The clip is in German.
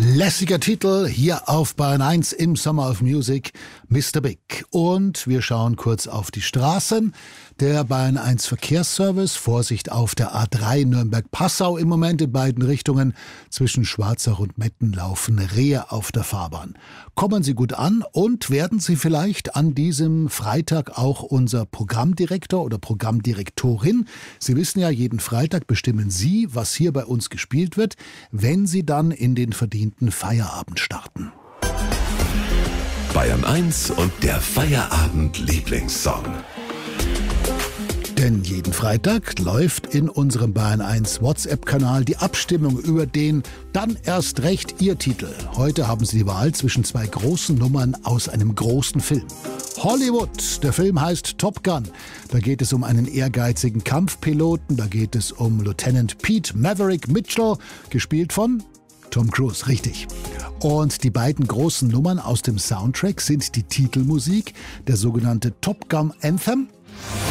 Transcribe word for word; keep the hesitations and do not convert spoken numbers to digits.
Lässiger Titel hier auf Bayern eins im Summer of Music, Mister Big. Und wir schauen kurz auf die Straßen. Der Bayern eins Verkehrsservice, Vorsicht auf der A drei Nürnberg-Passau im Moment in beiden Richtungen. Zwischen Schwarzach und Metten laufen Rehe auf der Fahrbahn. Kommen Sie gut an und werden Sie vielleicht an diesem Freitag auch unser Programmdirektor oder Programmdirektorin. Sie wissen ja, jeden Freitag bestimmen Sie, was hier bei uns gespielt wird, wenn Sie dann in den verdienten Feierabend starten. Bayern eins und der Feierabend-Lieblingssong. Denn jeden Freitag läuft in unserem Bayern eins WhatsApp-Kanal die Abstimmung über den dann erst recht Ihr Titel. Heute haben Sie die Wahl zwischen zwei großen Nummern aus einem großen Film. Hollywood, der Film heißt Top Gun. Da geht es um einen ehrgeizigen Kampfpiloten, da geht es um Lieutenant Pete Maverick Mitchell, gespielt von Tom Cruise, richtig. Und die beiden großen Nummern aus dem Soundtrack sind die Titelmusik, der sogenannte Top Gun Anthem,